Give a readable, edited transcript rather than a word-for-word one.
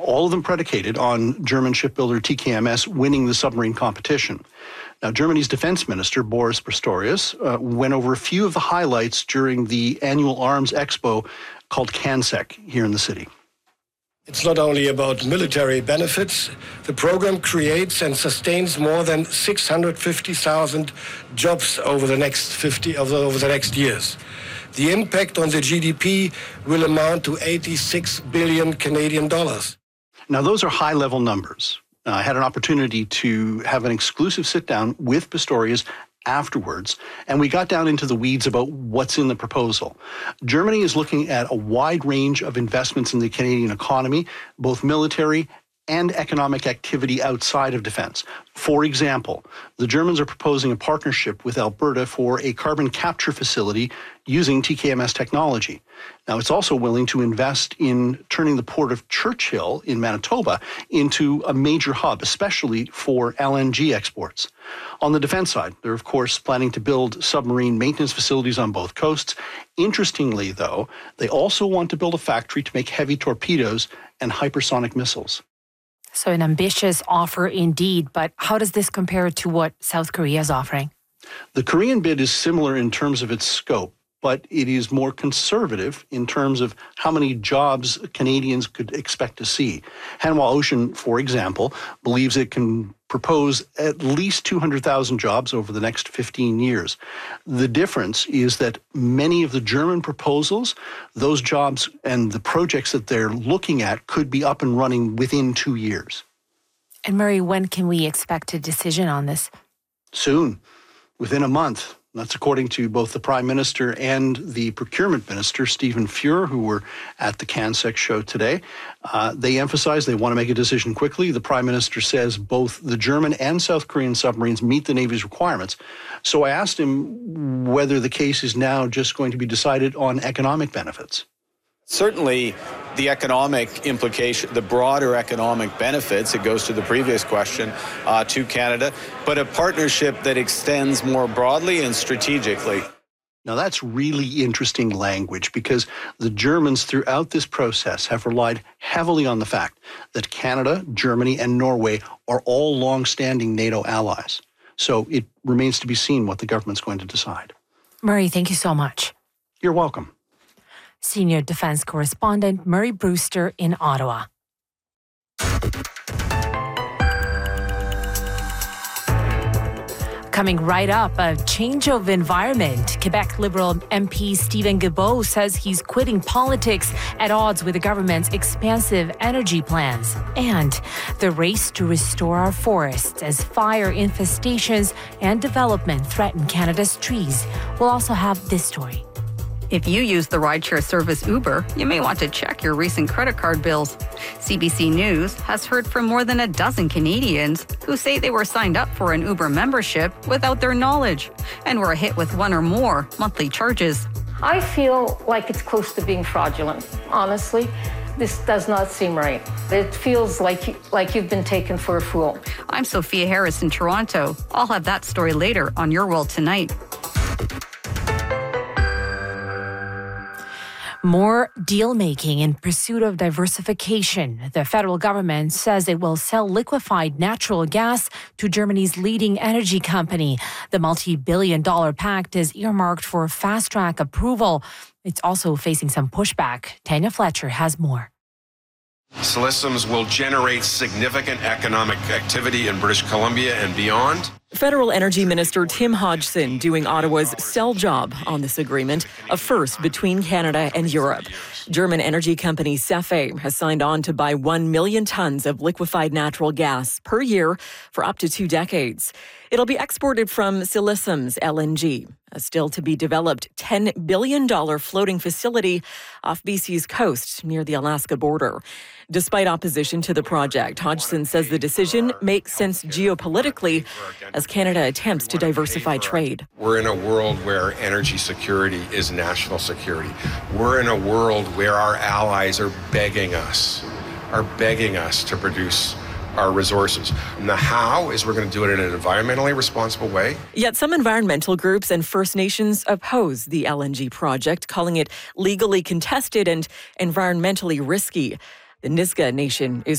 all of them predicated on German shipbuilder TKMS winning the submarine competition. Now, Germany's defense minister, Boris Pistorius, went over a few of the highlights during the annual arms expo called CANSEC here in the city. It's not only about military benefits. The program creates and sustains more than 650,000 jobs over the next years. The impact on the GDP will amount to 86 billion Canadian dollars. Now, those are high-level numbers. I had an opportunity to have an exclusive sit-down with Pistorius afterwards, and we got down into the weeds about what's in the proposal. Germany is looking at a wide range of investments in the Canadian economy, both military and economic activity outside of defense. For example, the Germans are proposing a partnership with Alberta for a carbon capture facility using TKMS technology. Now, it's also willing to invest in turning the port of Churchill in Manitoba into a major hub, especially for LNG exports. On the defense side, they're, of course, planning to build submarine maintenance facilities on both coasts. Interestingly, though, they also want to build a factory to make heavy torpedoes and hypersonic missiles. So an ambitious offer indeed, but how does this compare to what South Korea is offering? The Korean bid is similar in terms of its scope, but it is more conservative in terms of how many jobs Canadians could expect to see. Hanwha Ocean, for example, believes it can propose at least 200,000 jobs over the next 15 years. The difference is that many of the German proposals, those jobs and the projects that they're looking at could be up and running within 2 years. And Murray, when can we expect a decision on this? Soon, within a month. That's according to both the Prime Minister and the Procurement Minister, Stephen Fuhr, who were at the CANSEC show today. They emphasize they want to make a decision quickly. The Prime Minister says both the German and South Korean submarines meet the Navy's requirements. So I asked him whether the case is now just going to be decided on economic benefits. Certainly, the economic implication, the broader economic benefits, it goes to the previous question, to Canada, but a partnership that extends more broadly and strategically. Now, that's really interesting language because the Germans throughout this process have relied heavily on the fact that Canada, Germany, and Norway are all long-standing NATO allies. So it remains to be seen what the government's going to decide. Murray, thank you so much. You're welcome. Senior Defense Correspondent Murray Brewster in Ottawa. Coming right up, a change of environment. Quebec Liberal MP Stephen Guilbeault says he's quitting politics at odds with the government's expansive energy plans. And the race to restore our forests as fire infestations and development threaten Canada's trees. We'll also have this story. If you use the rideshare service Uber, you may want to check your recent credit card bills. CBC News has heard from more than a dozen Canadians who say they were signed up for an Uber membership without their knowledge and were hit with one or more monthly charges. I feel like it's close to being fraudulent, honestly. This does not seem right. It feels like you've been taken for a fool. I'm Sophia Harris in Toronto. I'll have that story later on Your World Tonight. More deal-making in pursuit of diversification. The federal government says it will sell liquefied natural gas to Germany's leading energy company. The multi-billion-dollar pact is earmarked for fast-track approval. It's also facing some pushback. Tanya Fletcher has more. Siliciums will generate significant economic activity in British Columbia and beyond. Federal Energy Minister Tim Hodgson doing Ottawa's sell job on this agreement, a first between Canada and Europe. German energy company Cefe has signed on to buy 1 million tons of liquefied natural gas per year for up to 2 decades. It'll be exported from Silicium's LNG, a still-to-be-developed $10 billion floating facility off BC's coast near the Alaska border. Despite opposition to the project, Hodgson says the decision makes sense geopolitically as Canada attempts to diversify trade. We're in a world where energy security is national security. We're in a world where our allies are begging us to produce our resources. And the how is we're going to do it in an environmentally responsible way. Yet some environmental groups and First Nations oppose the LNG project, calling it legally contested and environmentally risky. The Nisga'a Nation is